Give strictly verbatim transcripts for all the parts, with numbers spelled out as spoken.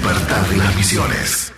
libertad de las misiones.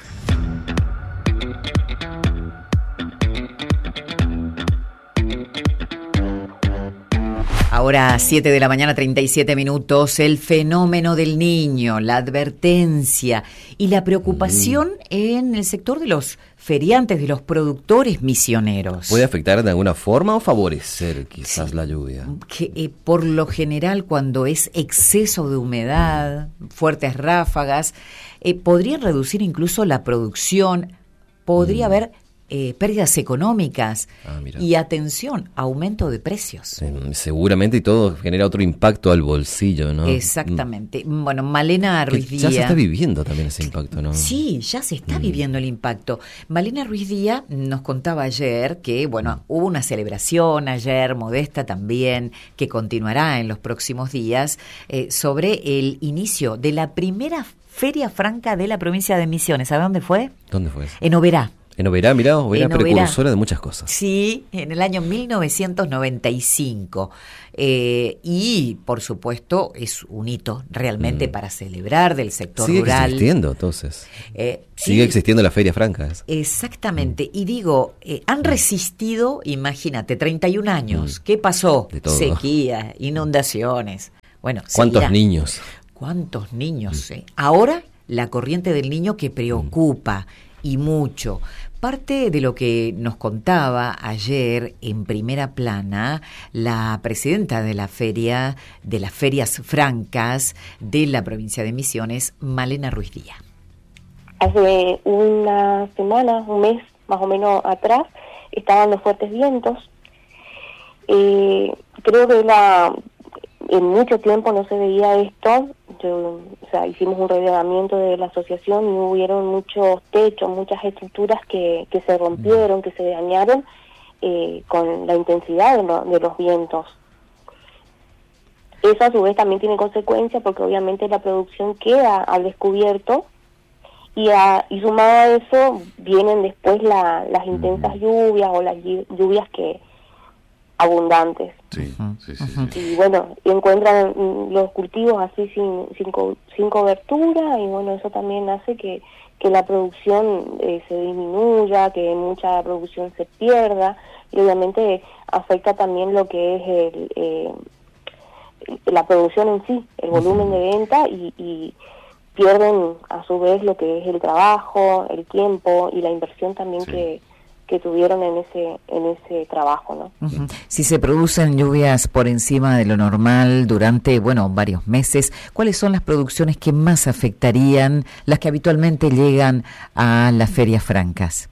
Ahora, siete de la mañana, treinta y siete minutos, el fenómeno del niño, la advertencia y la preocupación mm. en el sector de los feriantes, de los productores misioneros. ¿Puede afectar de alguna forma o favorecer quizás sí, la lluvia? Que eh, por lo general, cuando es exceso de humedad, fuertes ráfagas, eh, podría reducir incluso la producción, podría mm. haber Eh, pérdidas económicas ah, y, atención, aumento de precios. Eh, seguramente, y todo genera otro impacto al bolsillo, ¿no? Exactamente. Bueno, Malena Ruiz que Díaz... Ya se está viviendo también ese impacto, ¿no? Sí, ya se está mm. viviendo el impacto. Malena Ruiz Díaz nos contaba ayer que, bueno, mm. hubo una celebración ayer, modesta también, que continuará en los próximos días, eh, sobre el inicio de la primera Feria Franca de la provincia de Misiones. ¿Sabe dónde fue? ¿Dónde fue? En Oberá. En Oberá, mirá, Oberá precursora de muchas cosas. Sí, en el año mil novecientos noventa y cinco. Eh, y, por supuesto, es un hito realmente mm. para celebrar del sector Sigue rural. Sigue existiendo, entonces. Eh, Sigue sí, existiendo la Feria Franca. Exactamente. Mm. Y digo, eh, han resistido, imagínate, treinta y un años. Mm. ¿Qué pasó? De todo. Sequía, inundaciones. Bueno, ¿cuántos seguirá. niños? ¿Cuántos niños? Mm. Eh? Ahora, la corriente del niño que preocupa. Mm. Y mucho. Parte de lo que nos contaba ayer en Primera Plana la presidenta de la feria, de las ferias francas de la provincia de Misiones, Malena Ruiz Díaz. Hace una semana, un mes más o menos atrás, estaban los fuertes vientos. Eh, creo que la, en mucho tiempo no se veía esto. Yo, o sea, hicimos un relevamiento de la asociación y hubieron muchos techos, muchas estructuras que, que se rompieron, que se dañaron eh, con la intensidad de, lo, de los vientos. Eso a su vez también tiene consecuencias porque obviamente la producción queda al descubierto y, a, y sumado a eso vienen después la, las intensas lluvias o las lluvias que abundantes. Sí, sí, sí, sí. Y bueno, encuentran los cultivos así sin, sin, co- sin cobertura y bueno, eso también hace que, que la producción eh, se disminuya, que mucha producción se pierda y obviamente afecta también lo que es el, eh, la producción en sí, el volumen de venta y, y pierden a su vez lo que es el trabajo, el tiempo y la inversión también sí. que que tuvieron en ese en ese trabajo, ¿no? Uh-huh. Si se producen lluvias por encima de lo normal durante, bueno, varios meses, ¿cuáles son las producciones que más afectarían, las que habitualmente llegan a las ferias francas?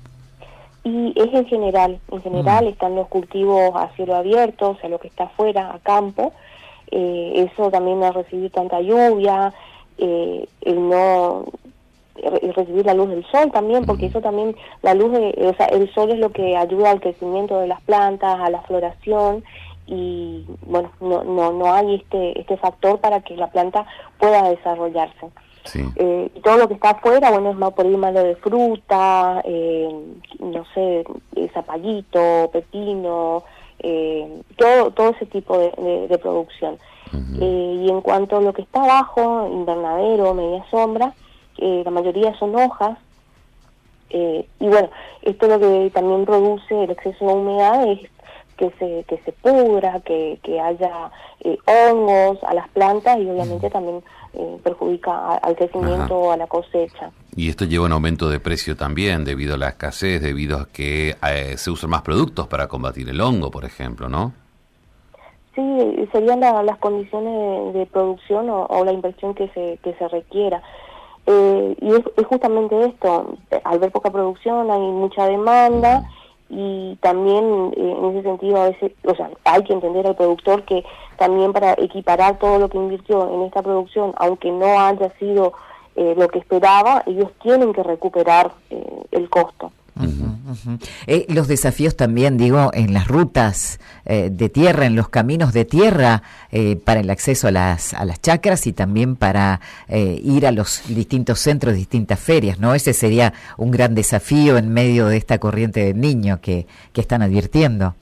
Y es en general, en general uh-huh. están los cultivos a cielo abierto, o sea, lo que está afuera, a campo, eh, eso también no recibir tanta lluvia, eh, el no... recibir la luz del sol también, porque eso también, la luz, de, o sea, el sol es lo que ayuda al crecimiento de las plantas, a la floración y bueno, no no no hay este este factor para que la planta pueda desarrollarse. Sí. Eh, y todo lo que está afuera, bueno, es más por ahí malo de fruta, eh, no sé, eh, zapallito, pepino, eh, todo todo ese tipo de, de, de producción. Uh-huh. Eh, y en cuanto a lo que está abajo, invernadero, media sombra, Eh, la mayoría son hojas eh, y bueno, esto lo que también produce el exceso de humedad es que se que se pudra, que, que haya eh, hongos a las plantas y obviamente también eh, perjudica a, al crecimiento, Ajá. a la cosecha. Y esto lleva a un aumento de precio también debido a la escasez, debido a que eh, se usan más productos para combatir el hongo, por ejemplo, ¿no? Sí, serían la, las condiciones de, de producción o, o la inversión que se que se requiera. Eh, y es, es justamente esto, al ver poca producción hay mucha demanda y también eh, en ese sentido a veces, o sea, hay que entender al productor que también para equiparar todo lo que invirtió en esta producción, aunque no haya sido eh, lo que esperaba, ellos tienen que recuperar eh, el costo. Uh-huh, uh-huh. Eh, los desafíos también, digo, en las rutas eh, de tierra, en los caminos de tierra, eh, para el acceso a las a las chacras y también para eh, ir a los distintos centros, distintas ferias, ¿no? Ese sería un gran desafío en medio de esta corriente de niños que, que están advirtiendo.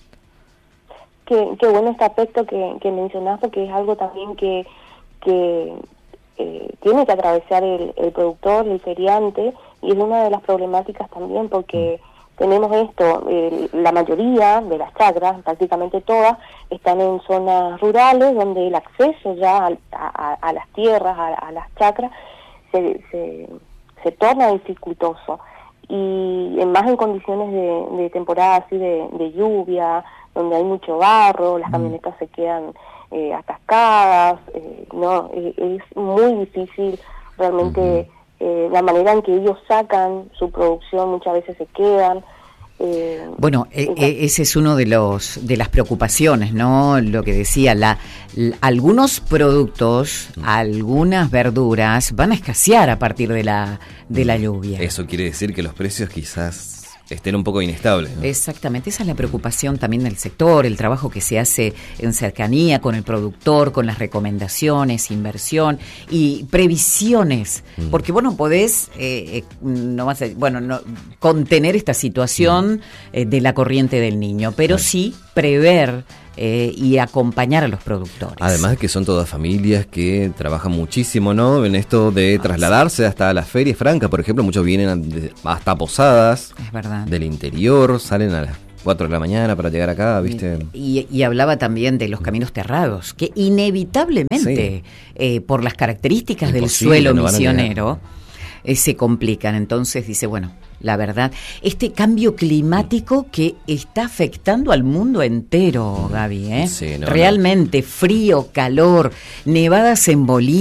Qué, qué bueno este aspecto que, que mencionás, porque es algo también que, que eh, tiene que atravesar el, el productor, el feriante, y es una de las problemáticas también porque tenemos esto, eh, la mayoría de las chacras, prácticamente todas, están en zonas rurales donde el acceso ya a, a, a las tierras, a, a las chacras, se, se, se torna dificultoso. Y en más en condiciones de, de temporada así de, de lluvia, donde hay mucho barro, las camionetas se quedan eh, atascadas, eh, no eh, es muy difícil realmente. Uh-huh. Eh, la manera en que ellos sacan su producción, muchas veces se quedan. Eh, bueno, eh, eh, ese es uno de los de las preocupaciones, ¿no? Lo que decía, la, la algunos productos, algunas verduras van a escasear a partir de la de la lluvia. Eso quiere decir que los precios quizás estén un poco inestables, ¿no? Exactamente, esa es la preocupación también del sector, el trabajo que se hace en cercanía con el productor, con las recomendaciones, inversión y previsiones, mm. porque vos no podés, eh, eh, no vas a, bueno, no, contener esta situación mm. eh, de la corriente del niño, pero sí, sí prever Eh, y acompañar a los productores. Además que son todas familias que trabajan muchísimo, ¿no? En esto de trasladarse hasta las ferias francas, por ejemplo, muchos vienen hasta Posadas, es verdad, del interior, salen a las cuatro de la mañana para llegar acá, ¿viste? Y, y hablaba también de los caminos terrados, que inevitablemente, sí. eh, por las características Imposible, del suelo no misionero, eh, se complican. Entonces dice, bueno, la verdad, este cambio climático que está afectando al mundo entero, Gaby, ¿eh? Sí, no, realmente, no. Frío, calor, nevadas en Bolivia.